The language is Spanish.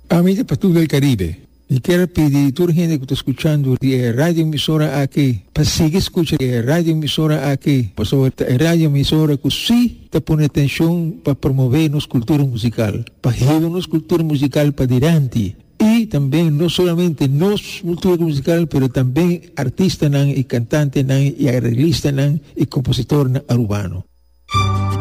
Amiga para todo el Caribe, y quiero pedir a toda la gente que está escuchando la radio emisora aquí, para seguir escuchando la radio emisora aquí, para sobre la radio emisora que sí te pone atención para promover nuestra cultura musical, para llevar nuestra cultura musical para adelante. Y también no solamente nuestra cultura musical, pero también artistas y cantantes y arreglistas y compositores urbanos.